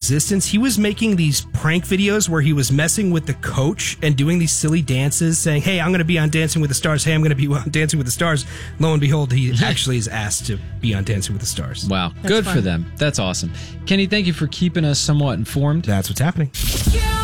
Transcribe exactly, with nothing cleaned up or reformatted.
existence. He was making these prank videos where he was messing with the coach and doing these silly dances, saying, hey, I'm going to be on Dancing with the Stars. Hey, I'm going to be on Dancing with the Stars. Lo and behold, he actually is asked to be on Dancing with the Stars. Wow. That's Good fun. for them. That's awesome. Kenny, thank you for keeping us somewhat informed. That's what's happening.